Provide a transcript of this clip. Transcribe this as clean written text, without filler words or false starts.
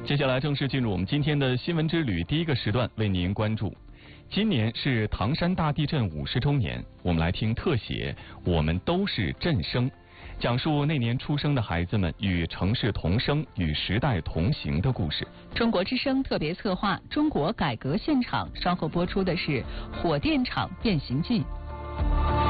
接下来正式进入我们今天的新闻之旅第一个时段，为您关注。今年是唐山大地震50周年，我们来听特写《我们都是震声》，讲述那年出生的孩子们与城市同生、与时代同行的故事。 中国之声特别策划《中国改革现场》，稍后播出的是《火电厂变形记》。